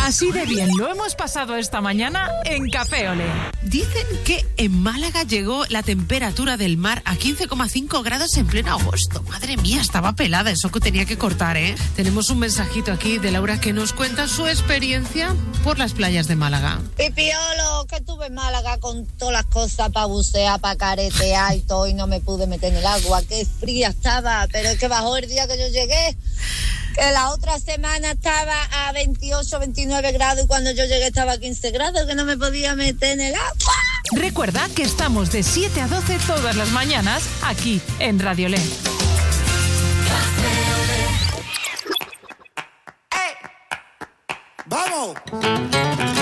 Así de bien lo hemos pasado esta mañana en Café Olé. Dicen que en Málaga llegó la temperatura del mar a 15,5 grados en pleno agosto. Madre mía, estaba pelada, eso que tenía que cortar, ¿eh? Tenemos un mensajito aquí de Laura que nos cuenta su experiencia por las playas de Málaga. Pipiolo, que estuve en Málaga con todas las cosas para bucear, para caretear y todo, y no me pude meter en el agua. Qué fría estaba, pero es que bajó el día que yo llegué. Que la otra semana estaba a 28, 29 grados y cuando yo llegué estaba a 15 grados, que no me podía meter en el agua. Recuerda que estamos de 7 a 12 todas las mañanas aquí en Radio Olé. ¡Vamos!